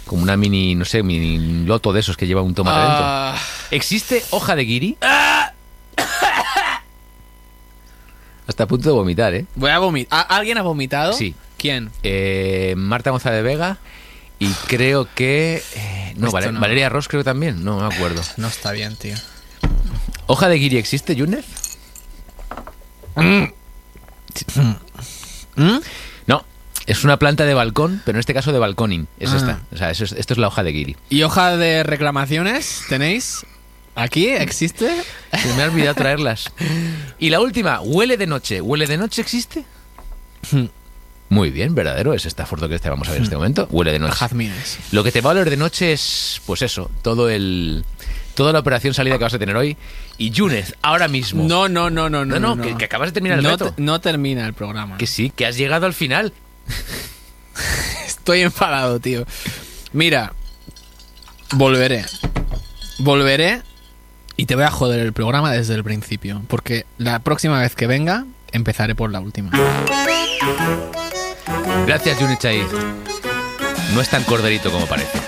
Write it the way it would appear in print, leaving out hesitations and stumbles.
Como una mini, no sé, mini loto de esos que lleva un tomate dentro. ¿Existe hoja de guiri? Hasta a punto de vomitar, ¿eh? Voy a vomitar. ¿Alguien ha vomitado? Sí. ¿Quién? Marta González de Vega y creo que... no, Esto no. Valeria Ross creo también, no me acuerdo. No está bien, tío. ¿Hoja de guiri existe, Yunez? No, es una planta de balcón, pero en este caso de balconing. Es esta. O sea, esto es la hoja de guiri. ¿Y hoja de reclamaciones tenéis? ¿Aquí existe? Se me ha olvidado traerlas. Y la última, huele de noche. ¿Huele de noche existe? Muy bien, verdadero. Es esta foto que te vamos a ver en este momento. Huele de noche. Jazmines. Lo que te va a oler de noche es, pues eso, toda la operación salida que vas a tener hoy. Y Yunez, ahora mismo. No. Que acabas de terminar el reto. No termina el programa. Que sí, que has llegado al final. Estoy enfadado, tío. Mira, volveré y te voy a joder el programa desde el principio, porque la próxima vez que venga empezaré por la última. Gracias, Yunez Chaiz. No es tan corderito como parece.